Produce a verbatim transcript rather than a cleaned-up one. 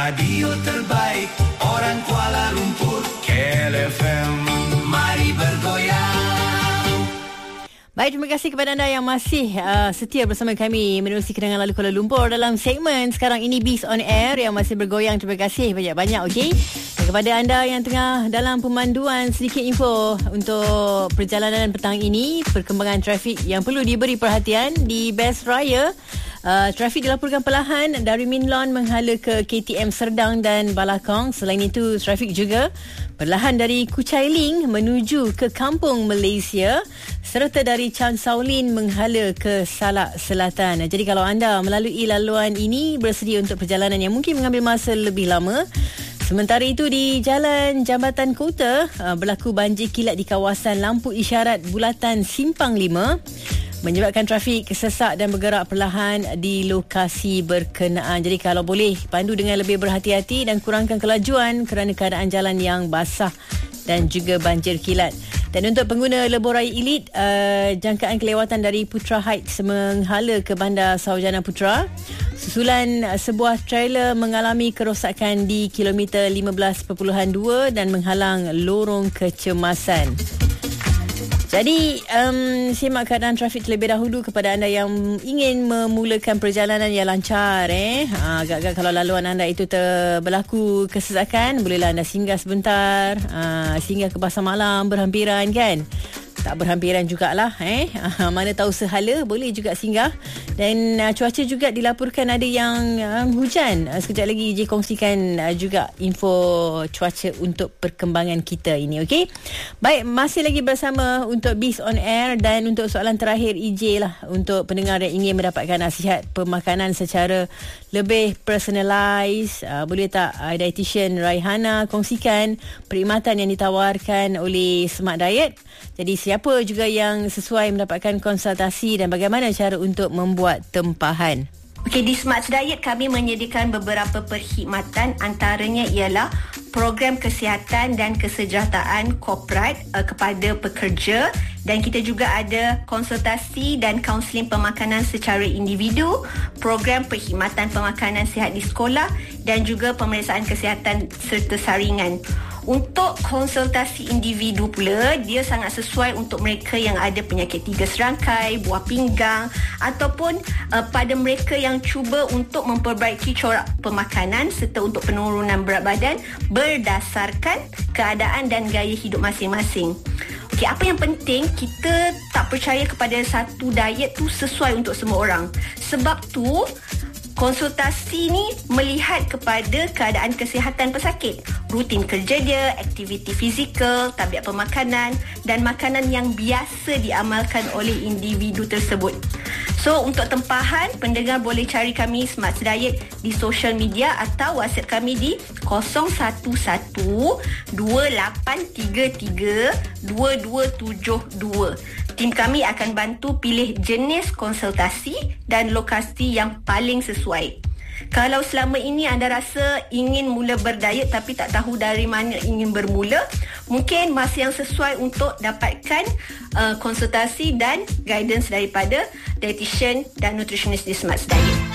Radio terbaik orang Kuala Lumpur, K L F M. Mari bergoyang. Baik, terima kasih kepada anda yang masih uh, setia bersama kami menerusi Kenangan Lalu Kuala Lumpur dalam segmen sekarang ini Biz on Air yang masih bergoyang. Terima kasih banyak-banyak, okey. Dan kepada anda yang tengah dalam pemanduan, sedikit info untuk perjalanan petang ini, perkembangan trafik yang perlu diberi perhatian di Best Raya. Uh, trafik dilaporkan perlahan dari Minlon menghala ke K T M Serdang dan Balakong. Selain itu, trafik juga perlahan dari Kuchai Ling menuju ke Kampung Malaysia serta dari Chan Saulin menghala ke Salak Selatan. Jadi kalau anda melalui laluan ini bersedia untuk perjalanan yang mungkin mengambil masa lebih lama. Sementara itu di Jalan Jambatan Kota uh, berlaku banjir kilat di kawasan lampu isyarat bulatan Simpang lima, menyebabkan trafik sesak dan bergerak perlahan di lokasi berkenaan. Jadi kalau boleh, pandu dengan lebih berhati-hati dan kurangkan kelajuan kerana keadaan jalan yang basah dan juga banjir kilat. Dan untuk pengguna lebuh raya Elite, uh, jangkaan kelewatan dari Putra Heights menghala ke Bandar Saujana Putra. Susulan uh, sebuah trailer mengalami kerosakan di kilometer lima belas perpuluhan dua dan menghalang lorong kecemasan. Jadi, um, simak keadaan trafik terlebih dahulu kepada anda yang ingin memulakan perjalanan yang lancar. Eh. Ha, agak-agak kalau laluan anda itu berlaku kesesakan, bolehlah anda singgah sebentar. Ha, singgah ke pasar malam berhampiran kan. Tak berhampiran jugalah. Eh. Ha, mana tahu sehala, boleh juga singgah. Dan uh, cuaca juga dilaporkan ada yang um, hujan. Uh, sekejap lagi J kongsikan uh, juga info cuaca untuk perkembangan kita ini, okey? Baik, masih lagi bersama untuk Biz on Air, dan untuk soalan terakhir E J lah untuk pendengar yang ingin mendapatkan nasihat pemakanan secara lebih personalised. Uh, boleh tak uh, dietitian Raihana kongsikan perkhidmatan yang ditawarkan oleh Smart Diet? Jadi siapa juga yang sesuai mendapatkan konsultasi dan bagaimana cara untuk membuat tempahan? Okey, di Smart Diet kami menyediakan beberapa perkhidmatan, antaranya ialah program kesihatan dan kesejahteraan korporat uh, kepada pekerja, dan kita juga ada konsultasi dan kaunseling pemakanan secara individu, program perkhidmatan pemakanan sihat di sekolah dan juga pemeriksaan kesihatan serta saringan. Untuk konsultasi individu pula, dia sangat sesuai untuk mereka yang ada penyakit tiga serangkai, buah pinggang, ataupun uh, pada mereka yang cuba untuk memperbaiki corak pemakanan serta untuk penurunan berat badan berdasarkan keadaan dan gaya hidup masing-masing. Okey, apa yang penting, kita tak percaya kepada satu diet tu sesuai untuk semua orang. Sebab tu konsultasi ni melihat kepada keadaan kesihatan pesakit, rutin kerja dia, aktiviti fizikal, tabiat pemakanan dan makanan yang biasa diamalkan oleh individu tersebut. So, untuk tempahan, pendengar boleh cari kami Smart Diet di social media atau WhatsApp kami di kosong satu satu dua lapan tiga tiga dua dua tujuh dua. Tim kami akan bantu pilih jenis konsultasi dan lokasi yang paling sesuai. Kalau selama ini anda rasa ingin mula berdiet tapi tak tahu dari mana ingin bermula, mungkin masa yang sesuai untuk dapatkan uh, konsultasi dan guidance daripada dietitian dan nutritionist di Smart Diet.